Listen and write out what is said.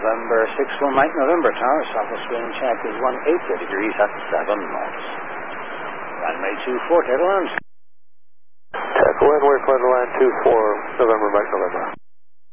November 6 Mike November Tower, southwest wind check is 180 degrees at 7 knots. Runway 24, Taylor Arms. Tackle wind, we're clear to line 24, November Mike November.